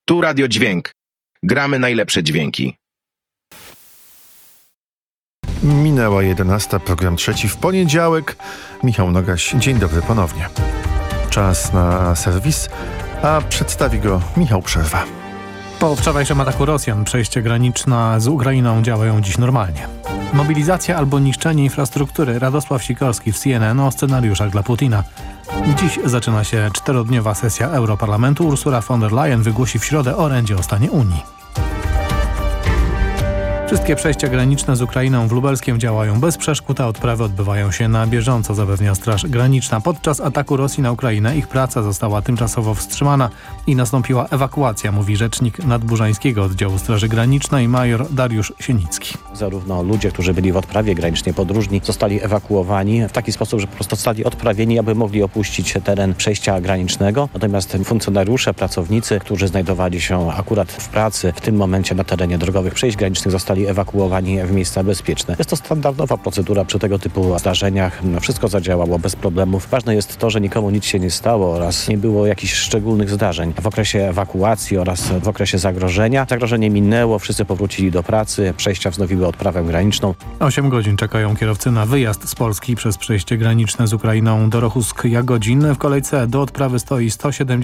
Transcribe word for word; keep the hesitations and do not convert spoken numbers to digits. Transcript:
Tu Radio Dźwięk. Gramy najlepsze dźwięki. Minęła jedenasta, program trzeci w poniedziałek. Michał Nogaś, dzień dobry ponownie. Czas na serwis, a przedstawi go Michał Przerwa. Po wczorajszym ataku Rosjan przejście graniczne z Ukrainą działają dziś normalnie. Mobilizacja albo niszczenie infrastruktury. Radosław Sikorski w C N N o scenariuszach dla Putina. Dziś zaczyna się czterodniowa sesja Europarlamentu. Ursula von der Leyen wygłosi w środę orędzie o stanie Unii. Wszystkie przejścia graniczne z Ukrainą w Lubelskiem działają bez przeszkód, a odprawy odbywają się na bieżąco, zapewnia Straż Graniczna. Podczas ataku Rosji na Ukrainę ich praca została tymczasowo wstrzymana i nastąpiła ewakuacja, mówi rzecznik Nadburzańskiego Oddziału Straży Granicznej major Dariusz Sienicki. Zarówno ludzie, którzy byli w odprawie granicznej, podróżni, zostali ewakuowani w taki sposób, że po prostu zostali odprawieni, aby mogli opuścić teren przejścia granicznego. Natomiast funkcjonariusze, pracownicy, którzy znajdowali się akurat w pracy w tym momencie na terenie drogowych przejść granicznych, zostali ewakuowani w miejsca bezpieczne. Jest to standardowa procedura przy tego typu zdarzeniach. Wszystko zadziałało bez problemów. Ważne jest to, że nikomu nic się nie stało oraz nie było jakichś szczególnych zdarzeń. W okresie ewakuacji oraz w okresie zagrożenia. Zagrożenie minęło, wszyscy powrócili do pracy, przejścia wznowiły odprawę graniczną. Osiem godzin czekają kierowcy na wyjazd z Polski przez przejście graniczne z Ukrainą do Rochusk-Jagodzin. W kolejce do odprawy stoi sto siedemdziesiąt